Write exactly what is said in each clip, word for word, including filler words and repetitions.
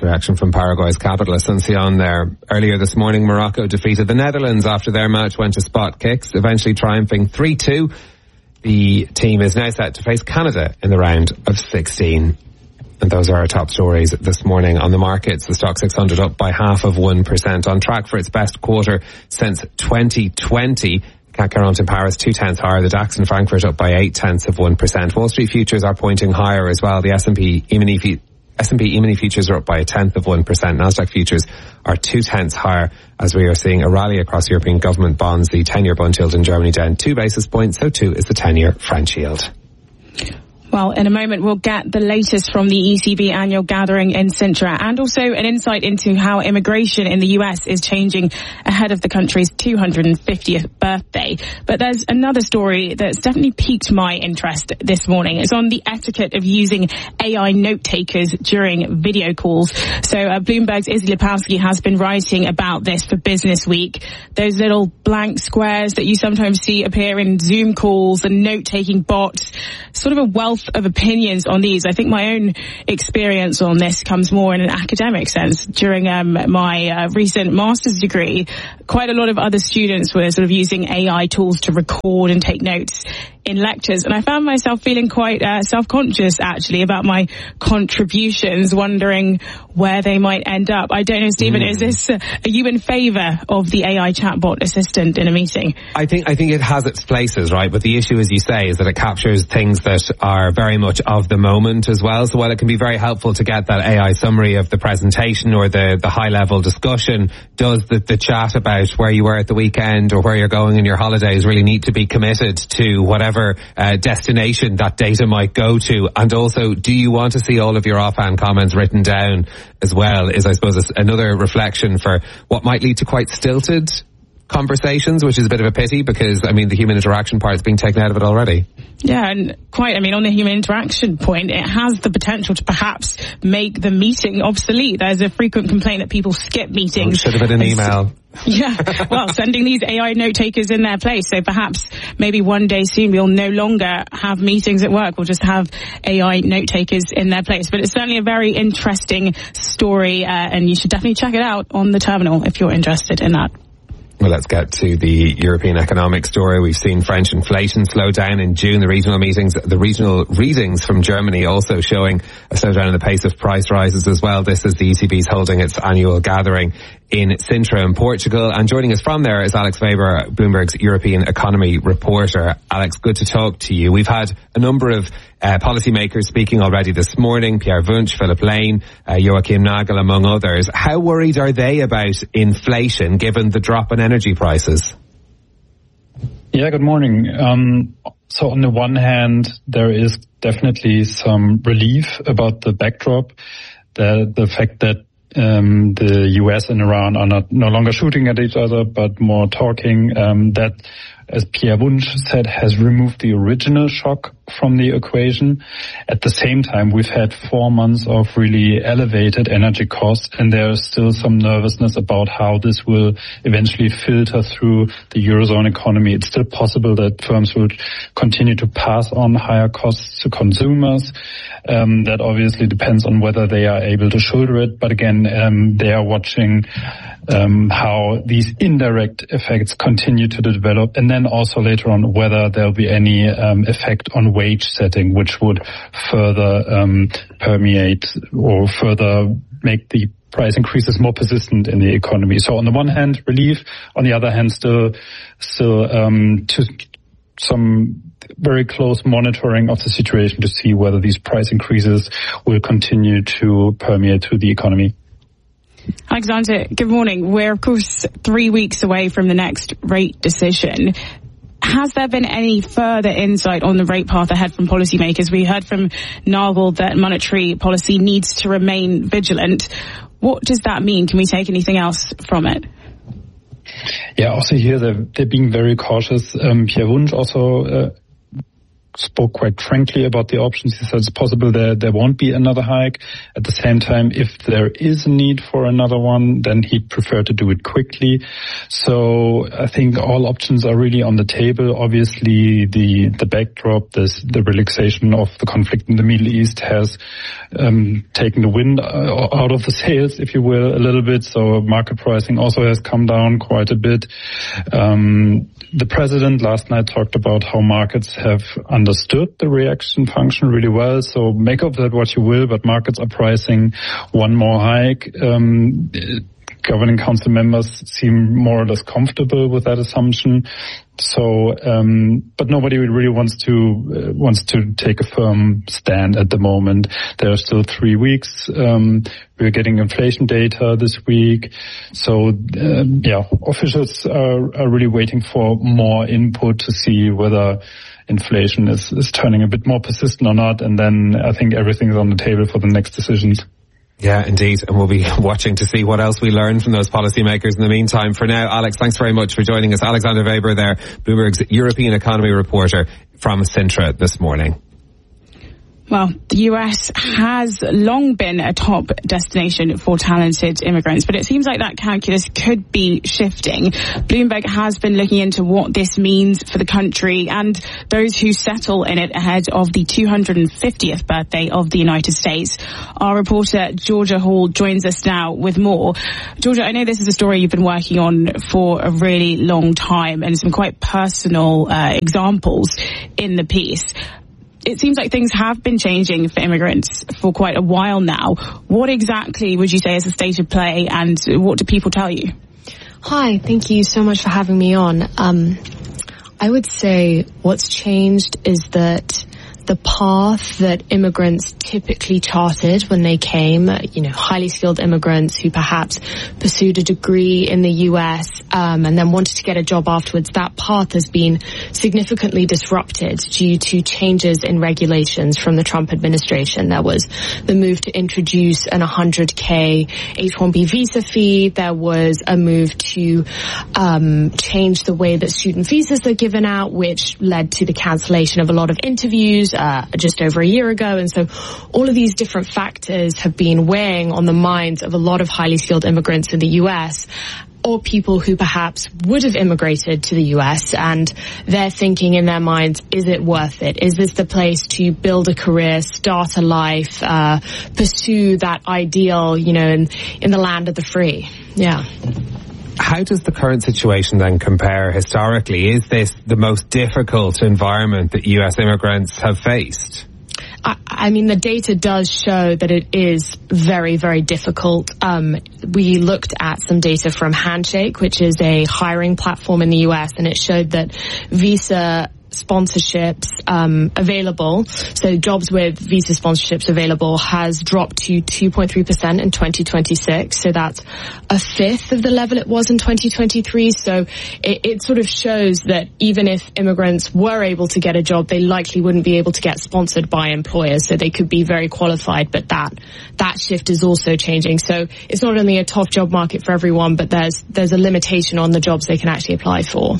reaction from Paraguay's capital, Asuncion there. Earlier this morning, Morocco defeated the Netherlands after their match went to spot kicks, eventually triumphing three two. The team is now set to face Canada in the round of sixteen. And those are our top stories this morning on the markets. The Stock six hundred up by half of one percent, on track for its best quarter since twenty twenty. C A C quarante in Paris two tenths higher. The DAX in Frankfurt up by eight tenths of one percent. Wall Street futures are pointing higher as well. The S and P E-mini S and P E-mini futures are up by a tenth of one percent. Nasdaq futures are two tenths higher as we are seeing a rally across European government bonds. The ten-year bond yield in Germany down two basis points, so too is the ten-year French yield. Well, in a moment, we'll get the latest from the E C B annual gathering in Sintra and also an insight into how immigration in the U S is changing ahead of the country's two hundred fiftieth birthday. But there's another story that's definitely piqued my interest this morning. It's on the etiquette of using A I note takers during video calls. So uh, Bloomberg's Izzy Lepowski has been writing about this for Business Week. Those little blank squares that you sometimes see appear in Zoom calls and note-taking bots, sort of a wealth of opinions on these. I think my own experience on this comes more in an academic sense. During um, my uh, recent master's degree, quite a lot of other students were sort of using A I tools to record and take notes in lectures, and I found myself feeling quite uh, self-conscious actually about my contributions, wondering where they might end up. I don't know, Stephen, mm. is this uh, are you in favour of the A I chatbot assistant in a meeting? I think I think it has its places, right? But the issue, as you say, is that it captures things that are very much of the moment as well. So while it can be very helpful to get that A I summary of the presentation or the the high-level discussion, does the, the chat about where you were at the weekend or where you're going in your holidays really need to be committed to whatever Uh, destination that data might go to? And also, do you want to see all of your offhand comments written down as well? Is, I suppose, another reflection for what might lead to quite stilted conversations, which is a bit of a pity because, I mean, the human interaction part is being taken out of it already. Yeah, and quite, I mean, on the human interaction point, it has the potential to perhaps make the meeting obsolete. There's a frequent complaint that people skip meetings. Oh, should have been an email. Yeah, well, sending these A I note takers in their place. So perhaps maybe one day soon we'll no longer have meetings at work. We'll just have A I note takers in their place. But it's certainly a very interesting story, uh, and you should definitely check it out on the terminal if you're interested in that. Well, let's get to the European economic story. We've seen French inflation slow down in June. The regional meetings, the regional readings from Germany also showing a slowdown in the pace of price rises as well. This is the E C B's holding its annual gathering in Sintra in Portugal. And joining us from there is Alex Weber, Bloomberg's European economy reporter. Alex, good to talk to you. We've had a number of uh, policymakers speaking already this morning, Pierre Wunsch, Philip Lane, uh, Joachim Nagel, among others. How worried are they about inflation given the drop in energy prices? Yeah, good morning. Um, so on the one hand, there is definitely some relief about the backdrop, the, the fact that Um, the U S and Iran are not no longer shooting at each other, but more talking. Um, that, as Pierre Wunsch said, has removed the original shock from the equation. At the same time, we've had four months of really elevated energy costs, and there is still some nervousness about how this will eventually filter through the Eurozone economy. It's still possible that firms will continue to pass on higher costs to consumers. Um, that obviously depends on whether they are able to shoulder it. But again, um, they are watching um, how these indirect effects continue to develop, and then also later on whether there'll be any um, effect on wage setting, which would further um, permeate or further make the price increases more persistent in the economy. So on the one hand, relief. On the other hand, still, still um, to some very close monitoring of the situation to see whether these price increases will continue to permeate through the economy. Alexander, good morning. We're, of course, three weeks away from the next rate decision. Has there been any further insight on the rate path ahead from policymakers? We heard from Nagel that monetary policy needs to remain vigilant. What does that mean? Can we take anything else from it? Yeah, also here they're, they're being very cautious. Um, Pierre Wunsch also uh, spoke quite frankly about the options. He said it's possible there, there won't be another hike. At the same time, if there is a need for another one, then he'd prefer to do it quickly. So I think all options are really on the table. Obviously, the, the backdrop, this, the relaxation of the conflict in the Middle East has um, taken the wind out of the sails, if you will, a little bit. So market pricing also has come down quite a bit. Um, the president last night talked about how markets have understood the reaction function really well. So make of that what you will, but markets are pricing one more hike. Um, Governing council members seem more or less comfortable with that assumption. So, um, but nobody really wants to uh, wants to take a firm stand at the moment. There are still three weeks. Um, we're getting inflation data this week. So, um, yeah, officials are, are really waiting for more input to see whether inflation is, is turning a bit more persistent or not. And then I think everything is on the table for the next decisions. Yeah, indeed. And we'll be watching to see what else we learn from those policymakers in the meantime. For now, Alex, thanks very much for joining us. Alexander Weber there, Bloomberg's European economy reporter from Sintra this morning. Well, the U S has long been a top destination for talented immigrants, but it seems like that calculus could be shifting. Bloomberg has been looking into what this means for the country and those who settle in it ahead of the two hundred fiftieth birthday of the United States. Our reporter, Georgia Hall, joins us now with more. Georgia, I know this is a story you've been working on for a really long time and some quite personal uh, examples in the piece. It seems like things have been changing for immigrants for quite a while now. What exactly would you say is the state of play, and what do people tell you? Hi, thank you so much for having me on. Um, I would say what's changed is that the path that immigrants typically charted when they came, you know, highly skilled immigrants who perhaps pursued a degree in the U S um, and then wanted to get a job afterwards, that path has been significantly disrupted due to changes in regulations from the Trump administration. There was the move to introduce an one hundred K H one B visa fee. There was a move to um, change the way that student visas are given out, which led to the cancellation of a lot of interviews Uh, just over a year ago. And so all of these different factors have been weighing on the minds of a lot of highly skilled immigrants in the U S, or people who perhaps would have immigrated to the U S, and they're thinking in their minds, is it worth it? Is this the place to build a career, start a life, uh, pursue that ideal, you know, in, in the land of the free? Yeah. How does the current situation then compare historically? Is this the most difficult environment that U S immigrants have faced? I, I mean, the data does show that it is very, very difficult. Um, we looked at some data from Handshake, which is a hiring platform in the U S, and it showed that visa sponsorships um, available, so jobs with visa sponsorships available, has dropped to two point three percent in twenty twenty-six. So that's a fifth of the level it was in twenty twenty-three. So it, it sort of shows that even if immigrants were able to get a job, they likely wouldn't be able to get sponsored by employers. So they could be very qualified, but that that shift is also changing. So it's not only a tough job market for everyone, but there's there's a limitation on the jobs they can actually apply for.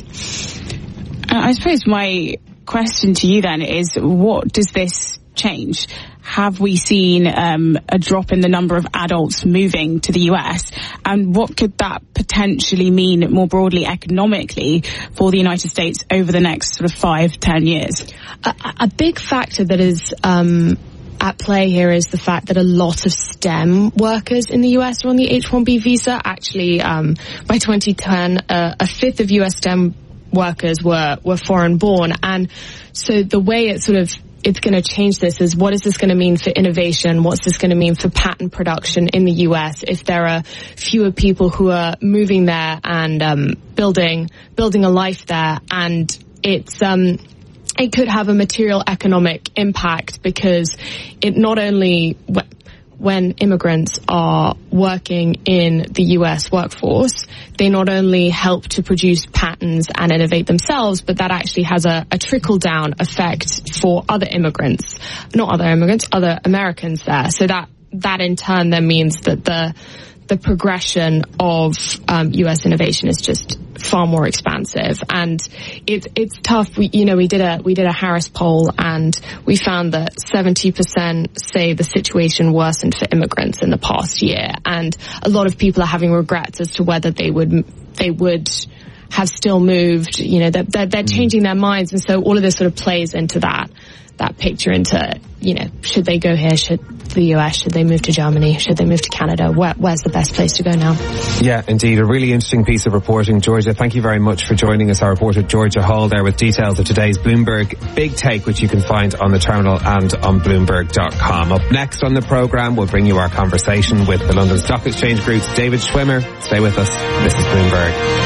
I suppose my question to you then is, what does this change? Have we seen um, a drop in the number of adults moving to the U S? And what could that potentially mean more broadly economically for the United States over the next sort of five, ten years? A, a big factor that is um at play here is the fact that a lot of STEM workers in the U S are on the H one B visa. Actually, um, by twenty ten, uh, a fifth of U S STEM workers were, were foreign born. And so the way it sort of, it's going to change this is, what is this going to mean for innovation? What's this going to mean for patent production in the U S if there are fewer people who are moving there and um, building building a life there? And it's um, it could have a material economic impact, because it not only, when immigrants are working in the U S workforce, they not only help to produce patents and innovate themselves, but that actually has a, a trickle-down effect for other immigrants, not other immigrants, other Americans there. So that, that in turn then means that the the progression of um, U S innovation is just far more expansive, and it, it's tough. We, you know, we did a we did a Harris poll, and we found that seventy percent say the situation worsened for immigrants in the past year, and a lot of people are having regrets as to whether they would they would have still moved. You know, they're, they're, they're changing their minds, and so all of this sort of plays into that that picture into, you know, should they go here? Should the U S? Should they move to Germany? Should they move to Canada? Where, where's the best place to go now? Yeah, indeed. A really interesting piece of reporting, Georgia. Thank you very much for joining us. Our reporter, Georgia Hall, there with details of today's Bloomberg Big Take, which you can find on the terminal and on Bloomberg dot com. Up next on the programme, we'll bring you our conversation with the London Stock Exchange Group's David Schwimmer. Stay with us. This is Bloomberg.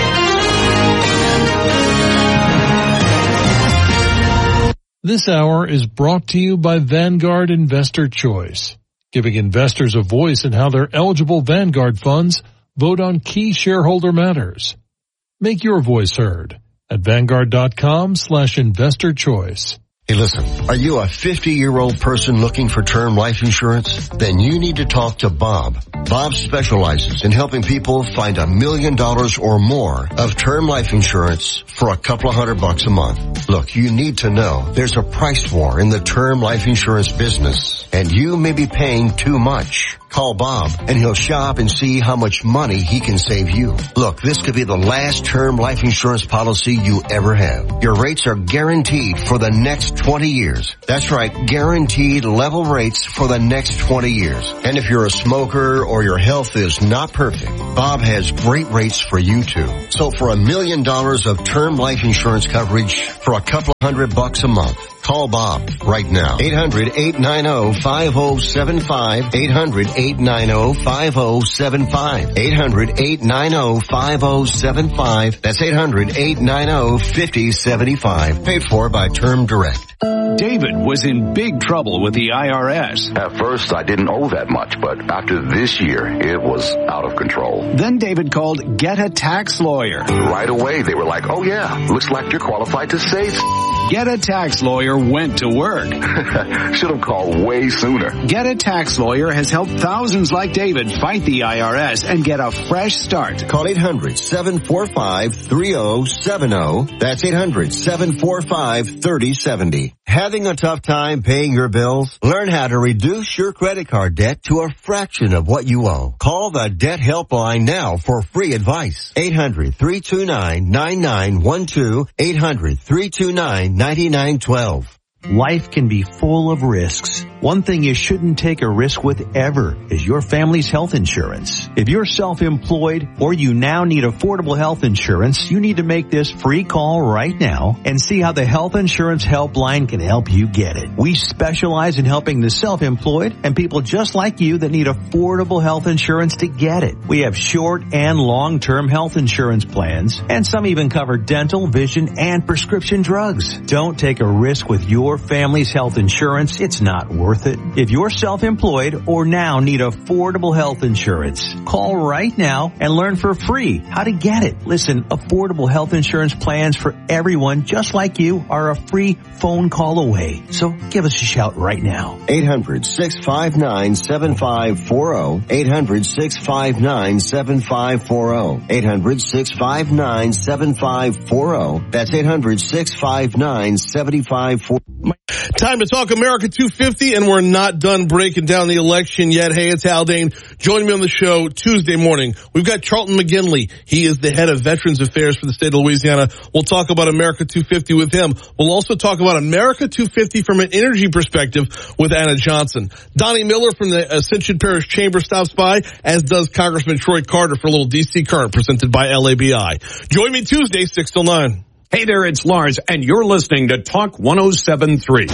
This hour is brought to you by Vanguard Investor Choice, giving investors a voice in how their eligible Vanguard funds vote on key shareholder matters. Make your voice heard at Vanguard dot com slash investor choice. Hey, listen, are you a fifty-year-old person looking for term life insurance? Then you need to talk to Bob. Bob specializes in helping people find a million dollars or more of term life insurance for a couple of hundred bucks a month. Look, you need to know there's a price war in the term life insurance business, and you may be paying too much. Call Bob, and he'll shop and see how much money he can save you. Look, this could be the last term life insurance policy you ever have. Your rates are guaranteed for the next twenty years. That's right, guaranteed level rates for the next twenty years. And if you're a smoker or your health is not perfect, Bob has great rates for you too. So for a million dollars of term life insurance coverage for a couple of hundred bucks a month, call Bob right now. eight hundred, eight nine zero, five zero seven five. eight hundred, eight nine zero, five zero seven five. eight hundred, eight nine zero, five zero seven five. That's eight hundred, eight nine zero, five zero seven five. Paid for by Term Direct. David was in big trouble with the I R S. At first, I didn't owe that much, but after this year, it was out of control. Then David called Get a Tax Lawyer. Right away, they were like, oh yeah, looks like you're qualified to save. Get a Tax Lawyer went to work. Should have called way sooner. Get a Tax Lawyer has helped thousands like David fight the I R S and get a fresh start. Call eight hundred, seven four five, three zero seven zero. That's eight hundred, seven four five, three zero seven zero. Having a tough time paying your bills? Learn how to reduce your credit card debt to a fraction of what you owe. Call the Debt Helpline now for free advice. eight hundred, three two nine, nine nine one two. eight hundred, three two nine, nine nine one two. Life can be full of risks. One thing you shouldn't take a risk with ever is your family's health insurance. If you're self-employed or you now need affordable health insurance, you need to make this free call right now and see how the Health Insurance Helpline can help you get it. We specialize in helping the self-employed and people just like you that need affordable health insurance to get it. We have short and long-term health insurance plans, and some even cover dental, vision, and prescription drugs. Don't take a risk with your family's health insurance. It's not worth it. If you're self-employed or now need affordable health insurance, call right now and learn for free how to get it. Listen, affordable health insurance plans for everyone just like you are a free phone call away. So give us a shout right now. eight hundred, six five nine, seven five four zero. eight hundred, six five nine, seven five four zero. eight hundred, six five nine, seven five four zero. That's eight hundred, six five nine, seven five four zero. Time to talk America two fifty, and we're not done breaking down the election yet. Hey, it's Haldane. Joining me on the show Tuesday morning, we've got Charlton McGinley. He is the head of Veterans Affairs for the state of Louisiana. We'll talk about America two fifty with him. We'll also talk about America two fifty from an energy perspective with Anna Johnson. Donnie Miller from the Ascension Parish Chamber stops by, as does Congressman Troy Carter for a little D C Current presented by L A B I. Join me Tuesday, six till nine. Hey there, it's Lars, and you're listening to Talk one oh seven point three.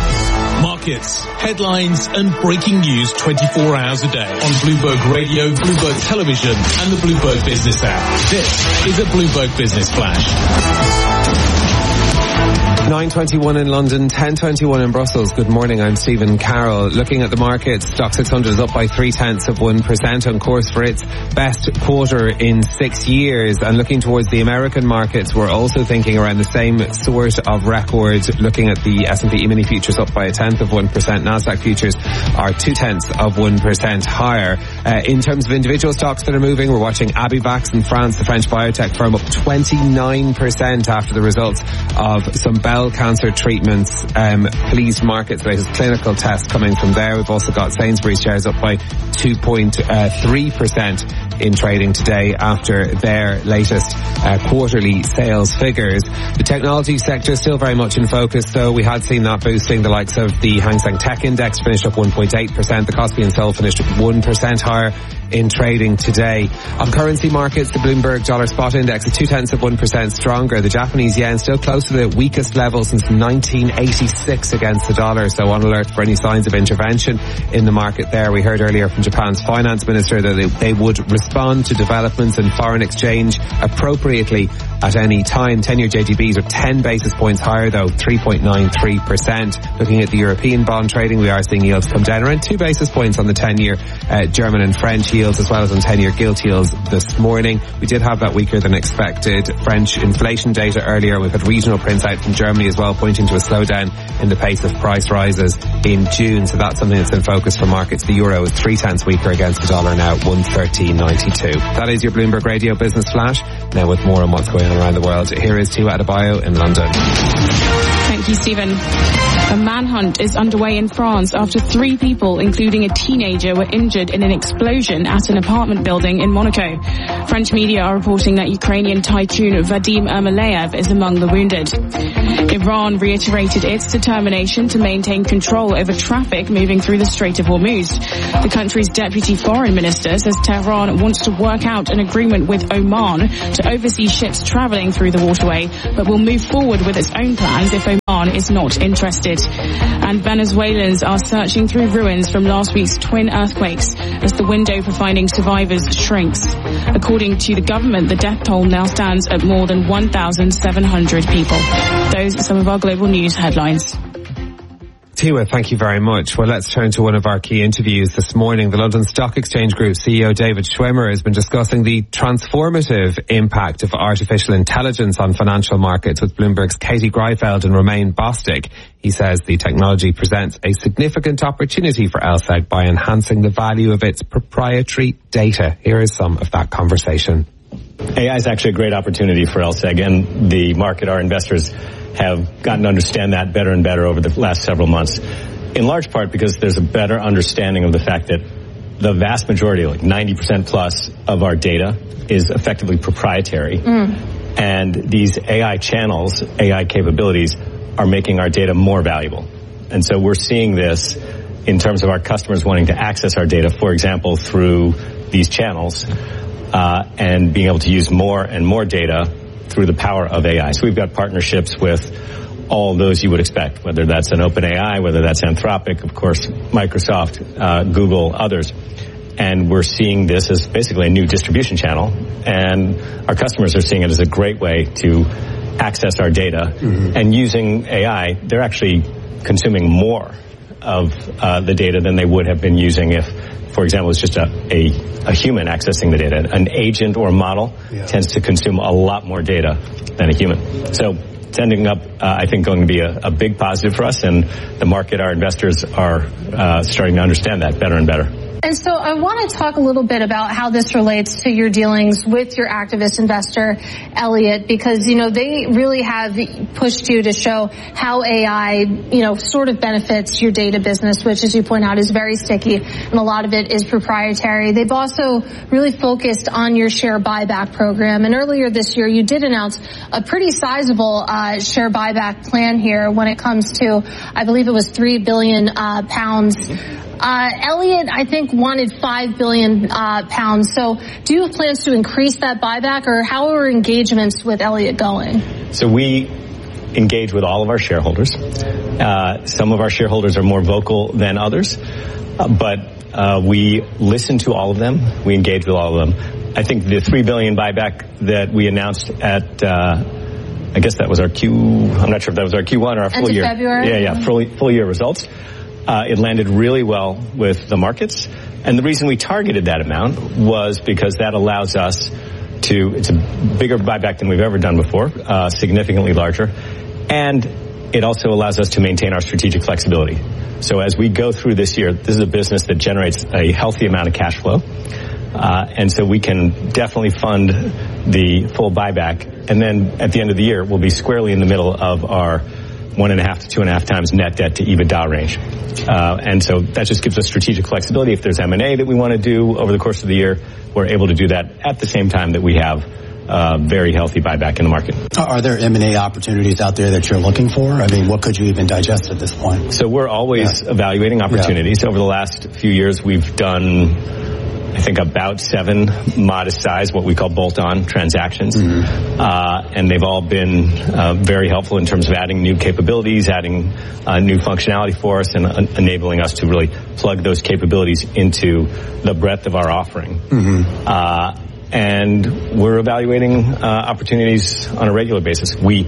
Markets, headlines, and breaking news twenty-four hours a day on Bloomberg Radio, Bloomberg Television, and the Bloomberg Business app. This is a Bloomberg Business Flash. nine twenty-one in London, ten twenty-one in Brussels. Good morning, I'm Stephen Carroll. Looking at the markets, Stock six hundred is up by three tenths of one percent on course for its best quarter in six years. And looking towards the American markets, we're also thinking around the same sort of record. Looking at the S and P E-mini futures up by a tenth of one percent. NASDAQ futures are two tenths of one percent higher. Uh, in terms of individual stocks that are moving, we're watching Abivax in France, the French biotech firm, up twenty-nine percent after the results of some bowel cancer treatments. Um, pleased markets, latest clinical tests coming from there. We've also got Sainsbury's shares up by two point three percent in trading today after their latest uh, quarterly sales figures. The technology sector is still very much in focus, so we had seen that boosting the likes of the Hang Seng Tech Index, finished up one point eight percent. The Kospi and Seoul finished up one percent higher in trading today. On currency markets, the Bloomberg Dollar Spot Index is two tenths of one percent stronger. The Japanese yen still close to the weakest level since nineteen eighty-six against the dollar, so on alert for any signs of intervention in the market there. We heard earlier from Japan's finance minister that they, they would respond to developments in foreign exchange appropriately at any time. ten-year J G Bs are ten basis points higher though, three point nine three percent. Looking at the European bond trading, we are seeing yields come down around two basis points on the ten-year uh, German and French yields, as well as on ten-year gilt yields this morning. We did have that weaker than expected French inflation data earlier. We've had regional prints out from Germany as well, pointing to a slowdown in the pace of price rises in June. So that's something that's in focus for markets. The euro is three tenths weaker against the dollar now, one thirteen ninety-two. That is your Bloomberg Radio Business Flash. Now with more on what's going on around the world, here is Tua Adebayo in London. Thank you, Stephen. A manhunt is underway in France after three people, including a teenager, were injured in an explosion at an apartment building in Monaco. French media are reporting that Ukrainian tycoon Vadim Ermolaev is among the wounded. Iran reiterated its determination to maintain control over traffic moving through the Strait of Hormuz. The country's deputy foreign minister says Tehran wants to work out an agreement with Oman to oversee ships traveling through the waterway, but will move forward with its own plans if Oman is not interested. And Venezuelans are searching through ruins from last week's twin earthquakes as the window for finding survivors shrinks. According to the government, the death toll now stands at more than one thousand seven hundred people. Those are some of our global news headlines. Tua, thank you very much. Well, let's turn to one of our key interviews this morning. The London Stock Exchange Group C E O David Schwimmer has been discussing the transformative impact of artificial intelligence on financial markets with Bloomberg's Katie Greifeld and Romain Bostic. He says the technology presents a significant opportunity for L S E G by enhancing the value of its proprietary data. Here is some of that conversation. A I is actually a great opportunity for L S E G, and the market, our investors, have gotten to understand that better and better over the last several months, in large part because there's a better understanding of the fact that the vast majority, like ninety percent plus of our data, is effectively proprietary. Mm. And these A I channels, A I capabilities, are making our data more valuable. And so we're seeing this in terms of our customers wanting to access our data, for example, through these channels, uh, and being able to use more and more data through the power of A I. So we've got partnerships with all those you would expect, whether that's an OpenAI, whether that's Anthropic, of course, Microsoft, uh, Google, others. And we're seeing this as basically a new distribution channel. And our customers are seeing it as a great way to access our data. Mm-hmm. And using A I, they're actually consuming more of uh, the data than they would have been using if, for example, it's just a, a, a human accessing the data. An agent or a model yeah. tends to consume a lot more data than a human. So it's ending up, uh, I think, going to be a, a big positive for us, and the market, our investors, are uh, starting to understand that better and better. And so I want to talk a little bit about how this relates to your dealings with your activist investor, Elliott, because, you know, they really have pushed you to show how A I, you know, sort of benefits your data business, which, as you point out, is very sticky, and a lot of it is proprietary. They've also really focused on your share buyback program. And earlier this year, you did announce a pretty sizable uh, share buyback plan here when it comes to, I believe it was three billion uh, pounds. Uh, Elliott, I think, wanted five billion uh, pounds. So do you have plans to increase that buyback, or how are engagements with Elliott going? So we engage with all of our shareholders. Uh, some of our shareholders are more vocal than others, uh, but uh, we listen to all of them. We engage with all of them. I think the three billion buyback that we announced at uh, I guess that was our Q, I'm not sure if that was our Q one or our full year. February? Yeah, yeah, full, full year results. Uh, it landed really well with the markets. And the reason we targeted that amount was because that allows us to, it's a bigger buyback than we've ever done before, uh, significantly larger. And it also allows us to maintain our strategic flexibility. So as we go through this year, this is a business that generates a healthy amount of cash flow. Uh, and so we can definitely fund the full buyback. And then at the end of the year, we'll be squarely in the middle of our one and a half to two and a half times net debt to EBITDA range. Uh, and so that just gives us strategic flexibility. If there's M and A that we want to do over the course of the year, we're able to do that at the same time that we have uh, very healthy buyback in the market. Are there M and A opportunities out there that you're looking for? I mean, what could you even digest at this point? So we're always yeah. evaluating opportunities. Yeah. Over the last few years, we've done, I think, about seven modest size, what we call bolt-on transactions. Mm-hmm. Uh, and they've all been uh, very helpful in terms of adding new capabilities, adding uh, new functionality for us, and uh, enabling us to really plug those capabilities into the breadth of our offering. Mm-hmm. Uh, and we're evaluating uh, opportunities on a regular basis. We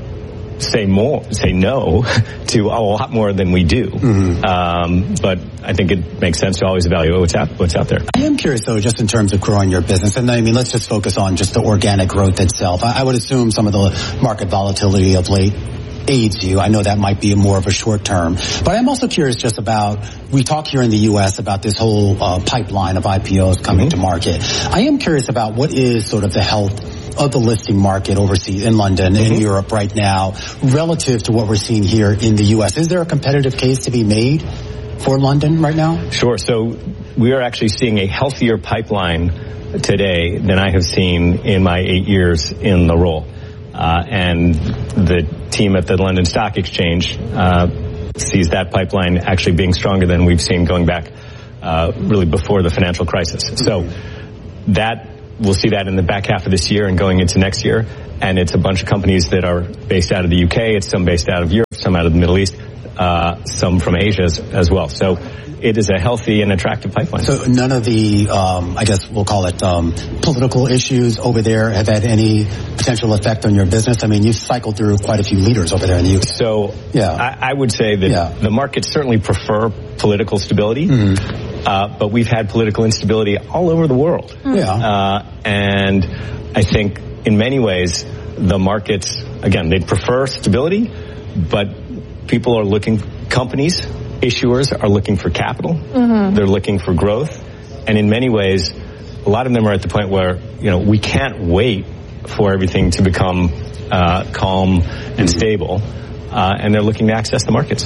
say more, say no to a lot more than we do. Mm-hmm. Um, but I think it makes sense to always evaluate what's out, what's out there. I am curious, though, just in terms of growing your business. And I mean, let's just focus on just the organic growth itself. I, I would assume some of the market volatility of late aids you. I know that might be more of a short term. But I'm also curious just about, we talk here in the U S about this whole uh, pipeline of I P Os coming mm-hmm. to market. I am curious about what is sort of the health of the listing market overseas in London, mm-hmm. in Europe right now, relative to what we're seeing here in the U S. Is there a competitive case to be made for London right now? Sure. So we are actually seeing a healthier pipeline today than I have seen in my eight years in the role. Uh, and the team at the London Stock Exchange uh, sees that pipeline actually being stronger than we've seen going back uh, really before the financial crisis. So that we'll see that in the back half of this year and going into next year. And it's a bunch of companies that are based out of the U K. It's some based out of Europe, some out of the Middle East, uh, some from Asia as, as well. So it is a healthy and attractive pipeline. So none of the, um, I guess we'll call it um, political issues over there have had any potential effect on your business? I mean, you've cycled through quite a few leaders over there in the U K. So yeah. I, I would say that yeah. the markets certainly prefer political stability. Mm-hmm. Uh, but we've had political instability all over the world. Yeah. Uh, and I think in many ways, the markets, again, they prefer stability, but people are looking, companies, issuers are looking for capital. Mm-hmm. They're looking for growth. And in many ways, a lot of them are at the point where, you know, we can't wait for everything to become uh, calm and stable. Uh, and they're looking to access the markets.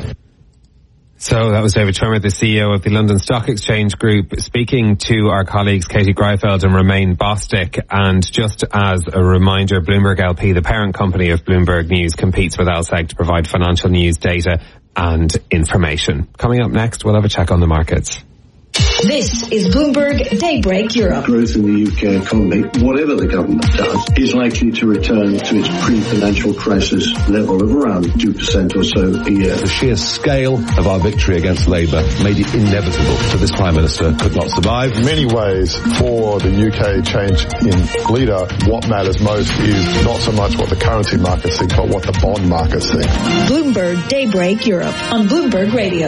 So that was David Schwimmer, the C E O of the London Stock Exchange Group, speaking to our colleagues Katie Greifeld and Romain Bostick. And just as a reminder, Bloomberg L P, the parent company of Bloomberg News, competes with L S E G to provide financial news, data and information. Coming up next, we'll have a check on the markets. This is Bloomberg Daybreak Europe. Growth in the U K economy, whatever the government does, is likely to return to its pre-financial crisis level of around two percent or so a year. The sheer scale of our victory against Labour made it inevitable that this Prime Minister could not survive. In many ways, for the U K change in leader, what matters most is not so much what the currency markets think, but what the bond markets think. Bloomberg Daybreak Europe on Bloomberg Radio.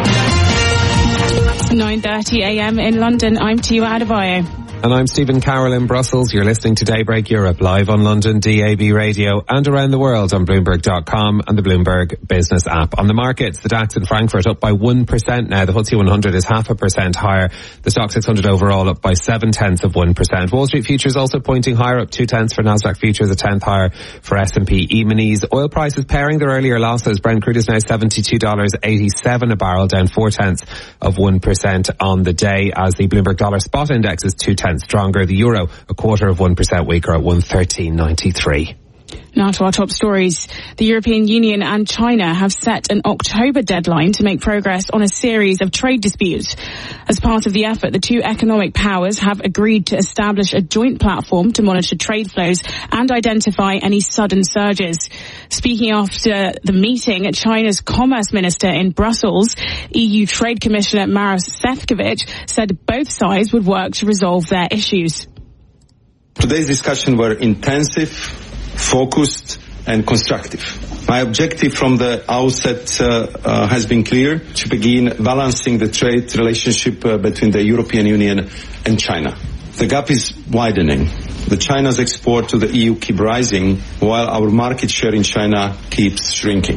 nine thirty a.m. in London. I'm Tia Adebayo. And I'm Stephen Carroll in Brussels. You're listening to Daybreak Europe live on London D A B radio and around the world on Bloomberg dot com and the Bloomberg Business app. On the markets, the DAX in Frankfurt up by one percent now. The F T S E one hundred is half a percent higher. The Stock six hundred overall up by seven tenths of one percent. Wall Street futures also pointing higher, up two tenths for Nasdaq futures, a tenth higher for S and P E-minis. Oil prices pairing their earlier losses. Brent crude is now seventy-two dollars eighty-seven a barrel, down four tenths of one percent on the day, as the Bloomberg Dollar Spot Index is two tenths stronger. The euro a quarter of one percent weaker at one thirteen ninety-three. Now to our top stories. The European Union and China have set an October deadline to make progress on a series of trade disputes. As part of the effort, the two economic powers have agreed to establish a joint platform to monitor trade flows and identify any sudden surges. Speaking after the meeting, China's Commerce Minister in Brussels, E U Trade Commissioner Maros Sefcovic, said both sides would work to resolve their issues. Today's discussions were intensive, focused and constructive. My objective from the outset uh, uh, has been clear: to begin balancing the trade relationship uh, between the European Union and China. The gap is widening. The China's export to the E U keep rising, while our market share in China keeps shrinking.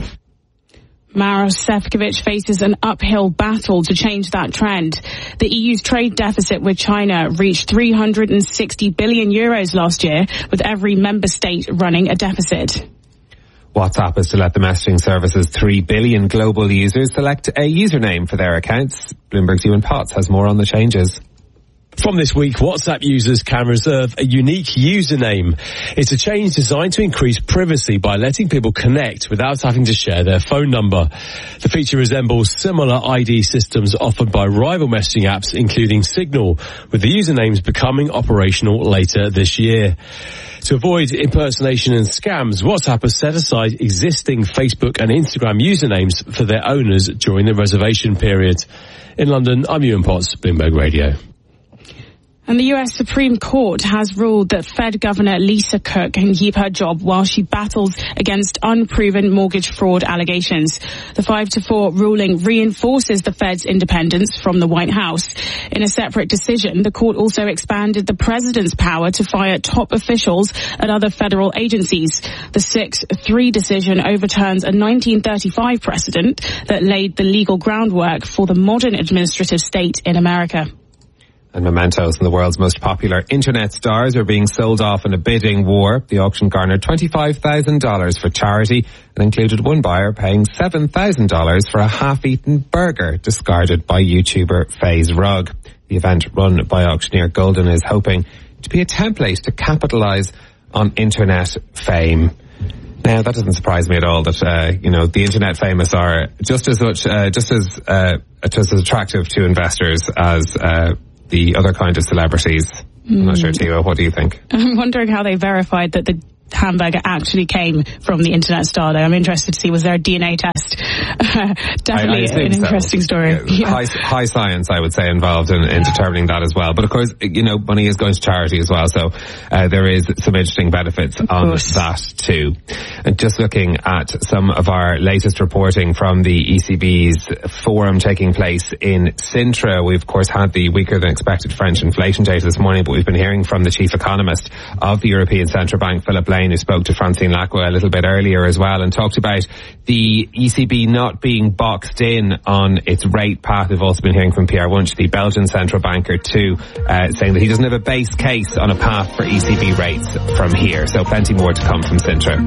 Maros Sefcovic faces an uphill battle to change that trend. The E U's trade deficit with China reached three hundred sixty billion euros last year, with every member state running a deficit. WhatsApp is to let the messaging service's three billion global users select a username for their accounts. Bloomberg's Ewan Potts has more on the changes. From this week, WhatsApp users can reserve a unique username. It's a change designed to increase privacy by letting people connect without having to share their phone number. The feature resembles similar I D systems offered by rival messaging apps, including Signal, with the usernames becoming operational later this year. To avoid impersonation and scams, WhatsApp has set aside existing Facebook and Instagram usernames for their owners during the reservation period. In London, I'm Ewan Potts, Bloomberg Radio. And the U S Supreme Court has ruled that Fed Governor Lisa Cook can keep her job while she battles against unproven mortgage fraud allegations. The five to four ruling reinforces the Fed's independence from the White House. In a separate decision, the court also expanded the president's power to fire top officials at other federal agencies. The six three decision overturns a nineteen thirty-five precedent that laid the legal groundwork for the modern administrative state in America. And mementos and the world's most popular internet stars are being sold off in a bidding war. The auction garnered twenty-five thousand dollars for charity and included one buyer paying seven thousand dollars for a half-eaten burger discarded by YouTuber FaZe Rug. The event, run by auctioneer Golden, is hoping to be a template to capitalise on internet fame. Now, that doesn't surprise me at all that, uh, you know, the internet famous are just as much, uh, just as, uh, just as attractive to investors as, uh, the other kind of celebrities. Mm. I'm not sure, Tia, what do you think? I'm wondering how they verified that the hamburger actually came from the internet star, though. I'm interested to see, was there a D N A test? Uh, definitely I, I an so. interesting story. Yeah, yeah. High, high science, I would say, involved in, in determining that as well. But of course, you know, money is going to charity as well, so uh, there is some interesting benefits on that too. And just looking at some of our latest reporting from the E C B's forum taking place in Sintra, we of course had the weaker than expected French inflation data this morning, but we've been hearing from the chief economist of the European Central Bank, Philip Lane, who spoke to Francine Lacqua a little bit earlier as well, and talked about the E C B not being boxed in on its rate path. We've also been hearing from Pierre Wunsch, the Belgian central banker too, uh, saying that he doesn't have a base case on a path for E C B rates from here. So plenty more to come from Sintra.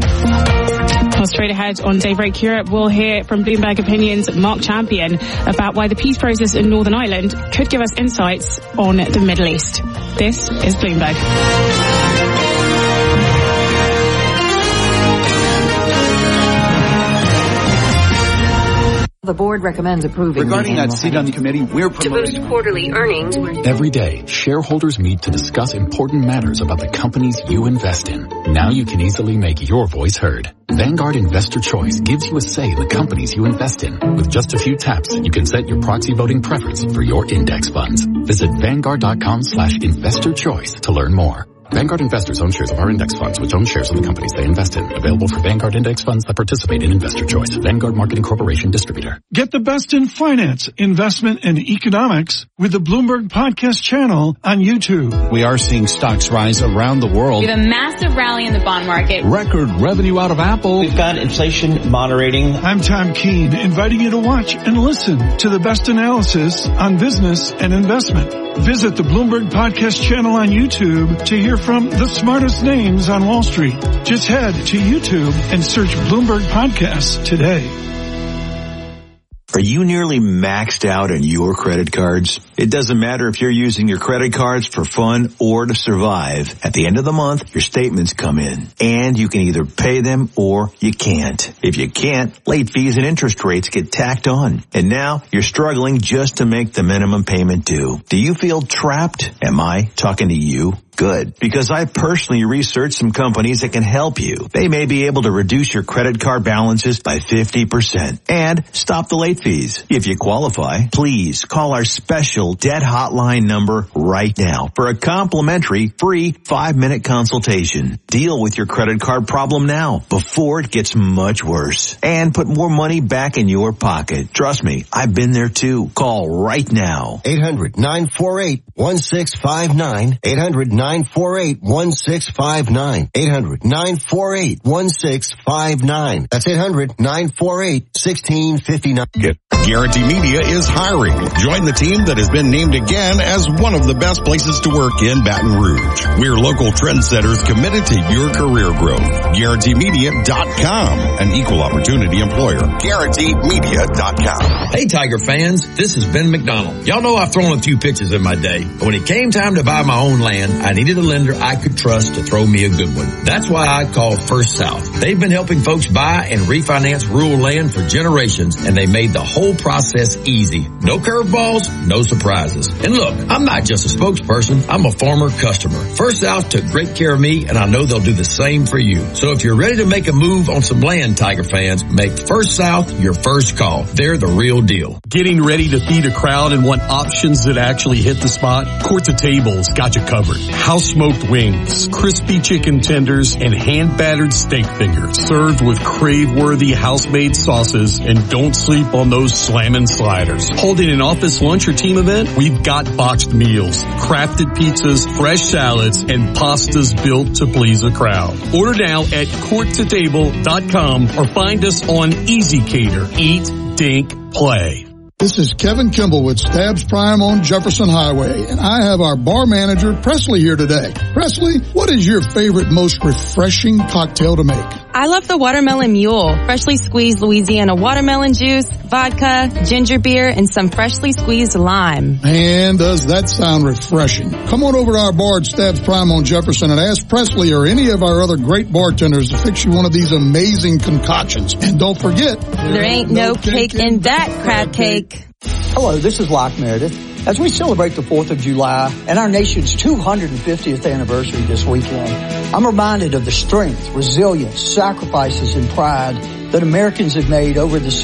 Well, straight ahead on Daybreak Europe, we'll hear from Bloomberg Opinion's Mark Champion about why the peace process in Northern Ireland could give us insights on the Middle East. This is Bloomberg. The board recommends approving. Regarding that seat on the committee, we're promoting to boost quarterly earnings. Every day, shareholders meet to discuss important matters about the companies you invest in. Now you can easily make your voice heard. Vanguard Investor Choice gives you a say in the companies you invest in. With just a few taps, you can set your proxy voting preference for your index funds. Visit Vanguard.com slash investor choice to learn more. Vanguard investors own shares of our index funds, which own shares of the companies they invest in. Available for Vanguard index funds that participate in Investor Choice. Vanguard Marketing Corporation distributor. Get the best in finance, investment, and economics with the Bloomberg Podcast channel on YouTube. We are seeing stocks rise around the world. We have a massive rally in the bond market. Record revenue out of Apple. We've got inflation moderating. I'm Tom Keene, inviting you to watch and listen to the best analysis on business and investment. Visit the Bloomberg Podcast channel on YouTube to hear from the smartest names on Wall Street. Just head to YouTube and search Bloomberg Podcasts today. Are you nearly maxed out on your credit cards? It doesn't matter if you're using your credit cards for fun or to survive. At the end of the month, your statements come in, and you can either pay them or you can't. If you can't, late fees and interest rates get tacked on. And now you're struggling just to make the minimum payment due. Do you feel trapped? Am I talking to you? Good, because I personally researched some companies that can help you. They may be able to reduce your credit card balances by fifty percent and stop the late fees. If you qualify, please call our special debt hotline number right now for a complimentary free five-minute consultation. Deal with your credit card problem now before it gets much worse and put more money back in your pocket. Trust me, I've been there too. Call right now. eight hundred nine four eight one six five nine. eight hundred nine four eight one six five nine. eight hundred nine four eight one six five nine. That's eight hundred nine four eight one six five nine. Guarantee Media is hiring. Join the team that has been named again as one of the best places to work in Baton Rouge. We're local trendsetters committed to your career growth. Guarantee Media dot com, an equal opportunity employer. Guarantee Media dot com. Hey Tiger fans, this is Ben McDonald. Y'all know I've thrown a few pitches in my day, but when it came time to buy my own land, I needed a lender I could trust to throw me a good one. That's why I called First South. They've been helping folks buy and refinance rural land for generations, and they made the whole process easy. No curveballs, no surprises. And look, I'm not just a spokesperson, I'm a former customer. First South took great care of me, and I know they'll do the same for you. So if you're ready to make a move on some land, Tiger fans, make First South your first call. They're the real deal. Getting ready to feed a crowd and want options that actually hit the spot? Court to Table's got you covered. House smoked wings, crispy chicken tenders, and hand-battered steak fingers served with crave-worthy house-made sauces, and don't sleep on those slammin' sliders. Holding an office lunch or team event? We've got boxed meals, crafted pizzas, fresh salads, and pastas built to please a crowd. Order now at court to table dot com or find us on Easy Cater. Eat, dink, play. This is Kevin Kimball with Stabs Prime on Jefferson Highway, and I have our bar manager, Presley, here today. Presley, what is your favorite, most refreshing cocktail to make? I love the Watermelon Mule. Freshly squeezed Louisiana watermelon juice, vodka, ginger beer, and some freshly squeezed lime. Man, does that sound refreshing. Come on over to our bar at Stabs Prime on Jefferson and ask Presley or any of our other great bartenders to fix you one of these amazing concoctions. And don't forget, there ain't no cake in that crab cake. Hello, this is Locke Meredith. As we celebrate the fourth of July and our nation's two hundred fiftieth anniversary this weekend, I'm reminded of the strength, resilience, sacrifices, and pride that Americans have made over the